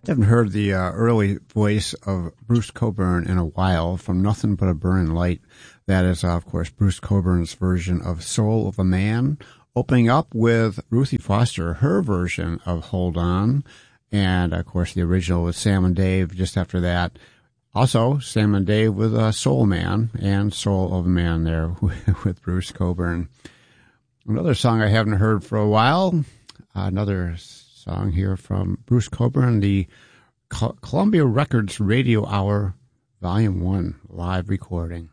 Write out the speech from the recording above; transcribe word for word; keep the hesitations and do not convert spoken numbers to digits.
I haven't heard the uh, early voice of Bruce Cockburn in a while from Nothing But a Burning Light. That is, uh, of course, Bruce Cockburn's version of Soul of a Man, opening up with Ruthie Foster, her version of Hold On, and, of course, the original with Sam and Dave just after that. Also, Sam and Dave with uh, Soul Man and Soul of a Man there with Bruce Cockburn. Another song I haven't heard for a while, uh, another song here from Bruce Cockburn, the Columbia Records Radio Hour Volume one live recording.